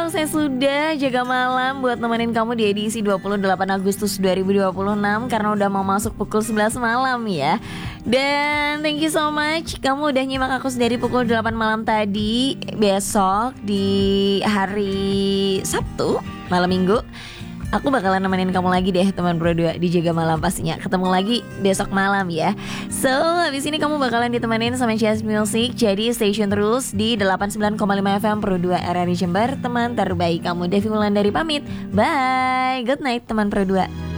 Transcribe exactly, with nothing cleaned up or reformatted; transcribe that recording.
selesai sudah jaga malam buat nemenin kamu di edisi dua puluh delapan Agustus dua ribu dua puluh enam karena udah mau masuk pukul sebelas malam ya. Dan thank you so much kamu udah nyimak aku dari pukul delapan malam tadi. Besok di hari Sabtu, malam Minggu, aku bakalan nemenin kamu lagi deh teman berdua di Jaga Malam pastinya. Ketemu lagi besok malam ya. So habis ini kamu bakalan ditemenin sama Jazz Music. Jadi stay tune terus di delapan puluh sembilan koma lima F M Pro dua R R I Jember. Teman terbaik kamu, Devi Wulandari pamit. Bye, good night teman Pro dua.